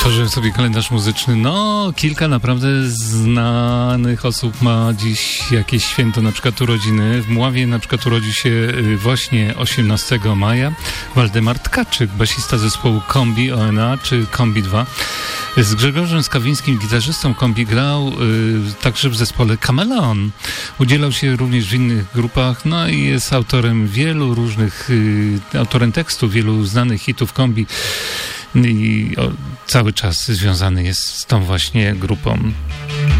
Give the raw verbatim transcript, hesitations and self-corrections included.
Otworzyłem sobie kalendarz muzyczny. No, kilka naprawdę znanych osób ma dziś jakieś święto, na przykład urodziny. W Mławie na przykład urodził się właśnie osiemnastego maja Waldemar Tkaczyk, basista zespołu Kombi O N A czy Kombi dwa. Z Grzegorzem Skawińskim, gitarzystą Kombi, grał y, także w zespole Kameleon. Udzielał się również w innych grupach, no i jest autorem wielu różnych, y, autorem tekstu wielu znanych hitów Kombi i o, cały czas związany jest z tą właśnie grupą.